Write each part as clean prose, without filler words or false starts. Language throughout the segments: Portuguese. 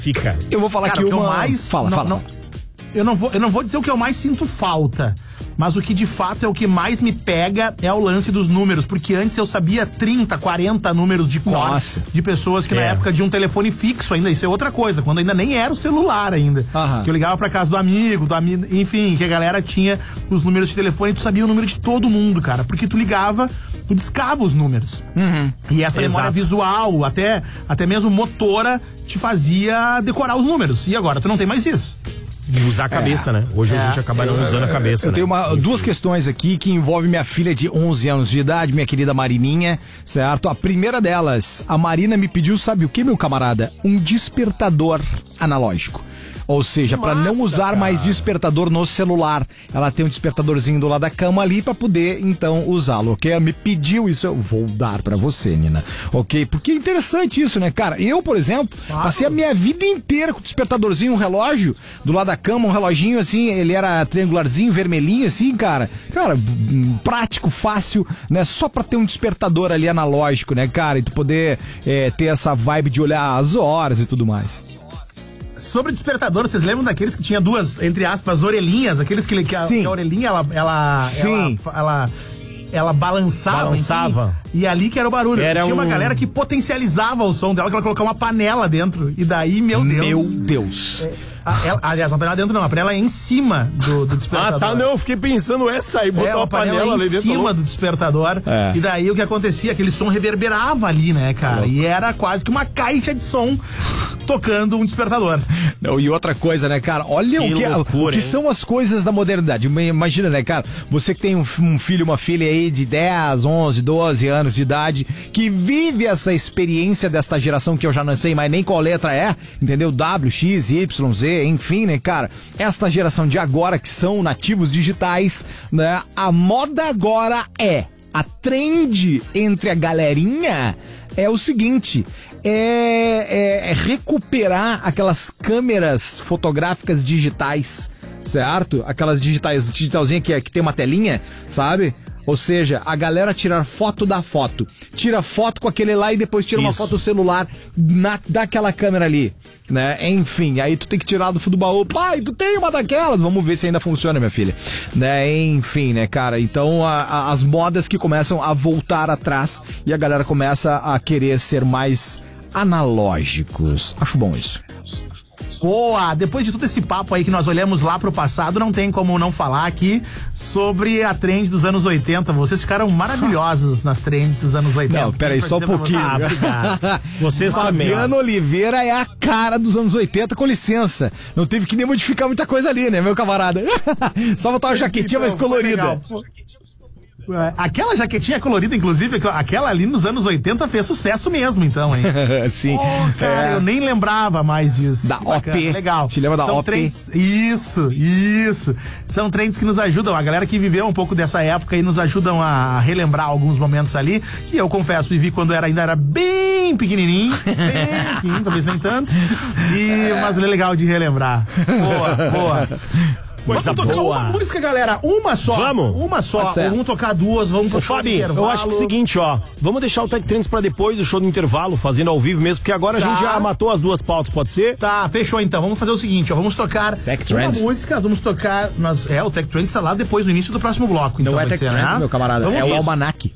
Fica. Eu vou falar Cara, aqui o que uma... eu mais... Fala. Eu não vou dizer o que eu mais sinto falta, mas o que de fato é o que mais me pega é o lance dos números, porque antes eu sabia 30, 40 números de cor. Nossa. De pessoas que na época de um telefone fixo ainda, isso é outra coisa, quando ainda nem era o celular ainda. Aham. Que eu ligava pra casa do amigo, enfim, que a galera tinha os números de telefone e tu sabia o número de todo mundo, cara, porque tu ligava, tu discava os números. E essa memória visual, até mesmo motora, te fazia decorar os números. E agora tu não tem mais isso. Usar a cabeça, né? Hoje a gente acaba não usando a cabeça. Eu né? tenho duas questões aqui que envolvem minha filha de 11 anos de idade, minha querida Marininha, certo? A primeira delas, a Marina me pediu, sabe o que, meu camarada? Um despertador analógico. Ou seja, para não usar mais despertador no celular. Ela tem um despertadorzinho do lado da cama ali para poder, então, usá-lo, ok? Ela me pediu isso, eu vou dar para você, Nina, ok? Porque é interessante isso, né, cara? Eu, por exemplo, passei a minha vida inteira com o despertadorzinho, um relógio do lado da cama, um reloginho assim, ele era triangularzinho, vermelhinho assim, cara. Cara, prático, fácil, né? Só pra ter um despertador ali analógico, né, cara? E tu poder ter essa vibe de olhar as horas e tudo mais. Sobre despertador, vocês lembram daqueles que tinha duas, entre aspas, orelhinhas? Aqueles que a orelhinha, ela balançava. Balançava. E ali que era o barulho. Tinha uma galera que potencializava o som dela, que ela colocava uma panela dentro. E daí, meu Deus. Meu Deus. Aliás, uma panela dentro não, a panela é em cima do despertador. Ah, tá, não, eu fiquei pensando essa aí, botar uma panela ali dentro. Em cima do despertador. E daí o que acontecia? Aquele som reverberava ali, né, cara? E era quase que uma caixa de som tocando um despertador. Não, e outra coisa, né, cara? Olha o que são as coisas da modernidade. Imagina, né, cara? Você que tem um filho, uma filha aí de 10, 11, 12 anos de idade, que vive essa experiência desta geração que eu já não sei mais nem qual letra é, entendeu? W, X, Y, Z, enfim, né, cara? Esta geração de agora que são nativos digitais, né? A moda agora a trend entre a galerinha é o seguinte, é recuperar aquelas câmeras fotográficas digitais, certo? Aquelas digitalzinhas que tem uma telinha, sabe? Ou seja, a galera tirar foto da foto. Tira foto com aquele lá e depois tira uma foto do celular daquela câmera ali, né? Enfim, aí tu tem que tirar do fundo do baú. Pai, tu tem uma daquelas? Vamos ver se ainda funciona, minha filha. Né? Enfim, né, cara? Então, as modas que começam a voltar atrás e a galera começa a querer ser mais analógicos. Acho bom isso. Boa! Depois de todo esse papo aí que nós olhamos lá pro passado, não tem como não falar aqui sobre a trend dos anos 80. Vocês ficaram maravilhosos nas trends dos anos 80. Não, peraí, só um pouquinho. Vocês Fabiano Oliveira é a cara dos anos 80, com licença. Não teve que nem modificar muita coisa ali, né, meu camarada? Só botar uma jaquetinha mais colorida. Aquela jaquetinha colorida, inclusive, aquela ali nos anos 80 fez sucesso mesmo, então, hein? Sim. Cara, eu nem lembrava mais disso. Da OP. Legal. Te lembra da São OP? Trends, isso. São trends que nos ajudam, a galera que viveu um pouco dessa época e nos ajudam a relembrar alguns momentos ali, que eu confesso, vivi quando ainda era bem pequenininho, talvez nem tanto, mas é legal de relembrar. Boa. Coisa vamos tocar boa. uma música, galera. Uma só. Vamos? Uma só. Vamos tocar duas, vamos pro show do intervalo. Eu acho que é o seguinte, ó. Vamos deixar o Tech Trends pra depois do show do intervalo, fazendo ao vivo mesmo, porque agora a gente já matou as duas pautas, pode ser? Tá, fechou então. Vamos fazer o seguinte, ó. Vamos tocar Tech Trends. uma música, vamos tocar... o Tech Trends tá lá depois, no início do próximo bloco. Então Não é vai Tech ser, Trends, né? meu camarada. Vamos É o isso. Almanac.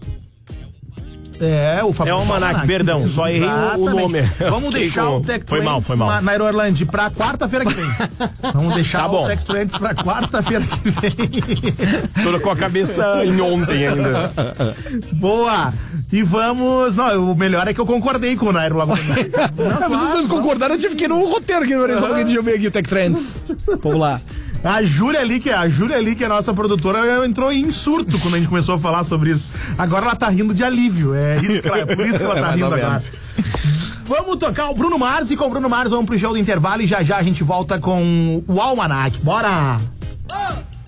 O famoso Almanac, perdão, só errei o nome. Vamos deixar o Tech Trends foi mal. na Aerolândia pra quarta-feira que vem. Vamos deixar o Tech Trends pra quarta-feira que vem. Tô com a cabeça em ontem ainda. Boa! E vamos... Não, o melhor é que eu concordei com o Nairo lá. Vocês dois concordaram, eu tive que ir no roteiro aqui no Horizonte, deixa eu ver aqui o Tech Trends. Vamos lá. A Júlia ali, que é a nossa produtora, entrou em surto quando a gente começou a falar sobre isso. Agora ela tá rindo de alívio. Por isso que ela tá rindo agora. Vamos tocar o Bruno Mars e com o Bruno Mars vamos pro show do intervalo e já a gente volta com o Almanac. Bora!